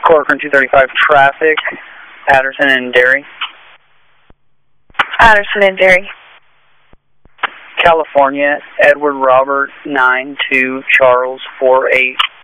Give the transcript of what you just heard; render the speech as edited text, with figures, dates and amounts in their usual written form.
Corcoran 235 traffic, Patterson and Derry. Patterson and Derry. California, Edward Robert 92 Charles 48.